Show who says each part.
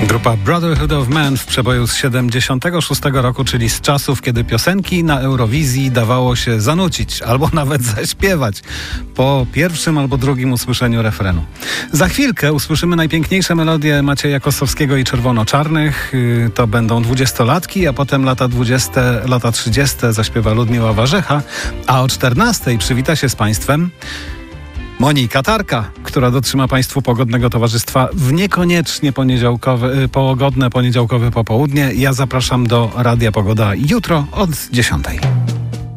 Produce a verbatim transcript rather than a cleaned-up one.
Speaker 1: Grupa Brotherhood of Man w przeboju z siedemdziesiątego szóstego roku, czyli z czasów, kiedy piosenki na Eurowizji dawało się zanucić albo nawet zaśpiewać po pierwszym albo drugim usłyszeniu refrenu. Za chwilkę usłyszymy najpiękniejsze melodie Macieja Kosowskiego i Czerwono-Czarnych. To będą dwudziestolatki, a potem lata dwudzieste, lata trzydzieste zaśpiewa Ludmiła Warzecha, a o czternastej przywita się z Państwem Monika Tarka, która dotrzyma Państwu pogodnego towarzystwa w niekoniecznie poniedziałkowe, pogodne poniedziałkowe popołudnie. Ja zapraszam do Radia Pogoda jutro od dziesiątej.